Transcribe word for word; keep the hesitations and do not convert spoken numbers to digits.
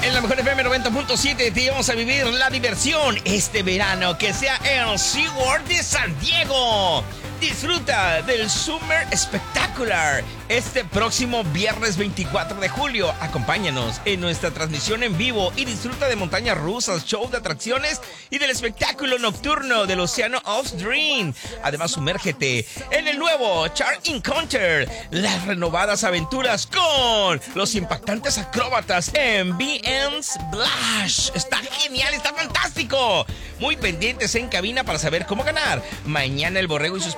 En la mejor F M noventa punto siete te vamos a vivir la diversión este verano, que sea el SeaWorld de San Diego. Disfruta del Summer Spectacular este próximo viernes veinticuatro de julio. Acompáñanos en nuestra transmisión en vivo y disfruta de montañas rusas, show de atracciones y del espectáculo nocturno del Océano of Dream. Además, sumérgete en el nuevo Char Encounter, las renovadas aventuras con los impactantes acróbatas en B and Splash. Está genial, está fantástico. Muy pendientes en cabina para saber cómo ganar. Mañana el Borrego y sus